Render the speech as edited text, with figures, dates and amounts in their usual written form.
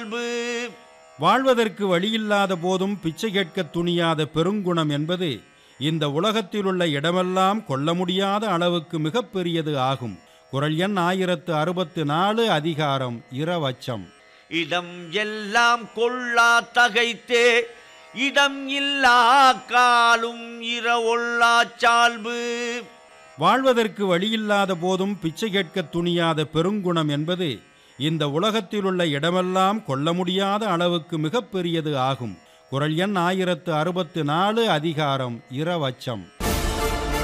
வாழ்வதற்கு வழியில்லாத போதும் பிச்சை கேட்க துணியாத பெருங்குணம் என்பது இந்த உலகத்திலுள்ள இடமெல்லாம் கொள்ள முடியாத அளவுக்கு மிகப்பெரியது ஆகும். குறள் எண் 1064 அதிகாரம் இரவச்சம். இடம் எல்லாம் கொள்ளா தகைத்தே இடம் இல்லா காலும் இரவொல்லா சால்பு. வாழ்வதற்கு வழியில்லாத போதும் பிச்சை கேட்க துணியாத பெருங்குணம் என்பது இந்த உலகத்திலுள்ள இடமெல்லாம் கொள்ள முடியாத அளவுக்கு மிகப்பெரியது ஆகும். குறள் எண் 1064 அதிகாரம் இரவச்சம்.